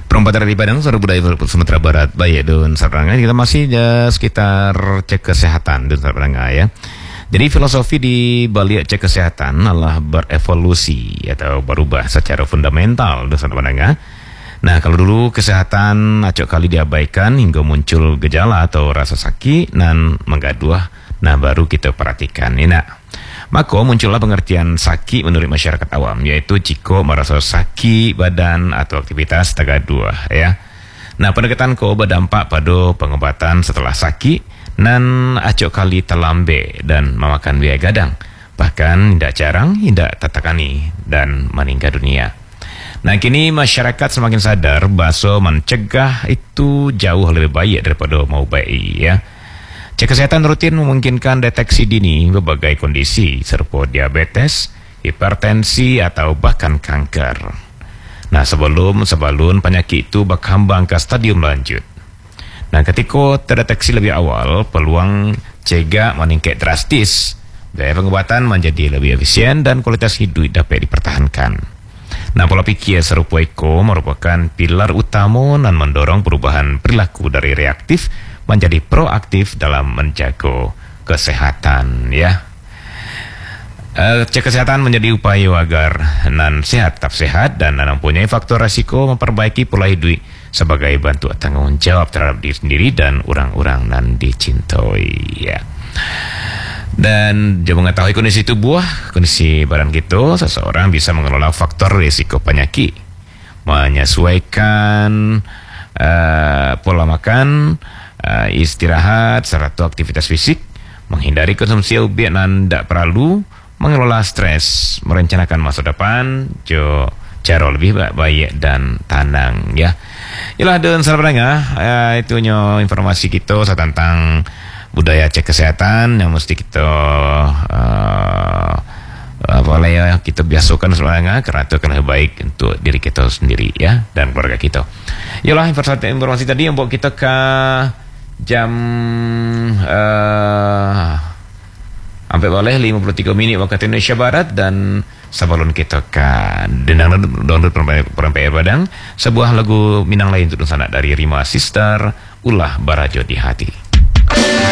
Perempatan dari Padang, Suara Budaya Sumatera Barat, baik Dun Sarangga. Kita masih sekitar cek kesehatan Dun Sarangga ya. Jadi filosofi di balik cek kesehatan adalah berevolusi atau berubah secara fundamental Dun Sarangga. Nah, kalau dulu kesehatan acok kali diabaikan hingga muncul gejala atau rasa sakit dan menggaduh, nah baru kita perhatikan ini. Nah, maka muncullah pengertian sakit menurut masyarakat awam, yaitu jika merasa sakit badan atau aktivitas tagaduh ya. Nah, pendekatan ko berdampak pada pengobatan setelah sakit dan acok kali terlambe dan memakan biaya gadang, bahkan tidak jarang tidak tertakani dan meninggal dunia. Nah, kini masyarakat semakin sadar bahwa mencegah itu jauh lebih baik daripada mau baik ya. Cek kesehatan rutin memungkinkan deteksi dini berbagai kondisi serupa diabetes, hipertensi atau bahkan kanker. Nah, sebelum penyakit itu berkembang ke stadium lanjut. Nah, ketika terdeteksi lebih awal, peluang cegah meningkat drastis. Biaya pengobatan menjadi lebih efisien dan kualitas hidup dapat dipertahankan. Nah, pola pikir serupa itu merupakan pilar utama dan mendorong perubahan perilaku dari reaktif menjadi proaktif dalam menjaga kesehatan ya. Cek kesehatan menjadi upaya agar nan sehat tetap sehat dan mempunyai faktor risiko memperbaiki pola hidup sebagai bentuk tanggung jawab terhadap diri sendiri dan orang-orang nan dicintai ya. Dan jika mengetahui kondisi tubuh, kondisi badan kita, seseorang bisa mengelola faktor risiko penyakit, menyesuaikan pola makan, istirahat serta aktivitas fisik, menghindari konsumsi obat dan tidak perlu, mengelola stres, merencanakan masa depan cara lebih baik dan tenang ya. Yalah dan sahabat pendengar, itunya informasi kita tentang budaya cek kesehatan yang mesti kita kita biasakan sebenarnya karena itu akan lebih baik untuk diri kita sendiri ya dan keluarga kita. Yalah informasi tadi yang buat kita ke jam sampai boleh 53 minit waktu Indonesia Barat dan sebelum kita ke download Perempatan Padang sebuah lagu Minang lain untuk sana dari Rima Sister Ulah Barajo di Hati.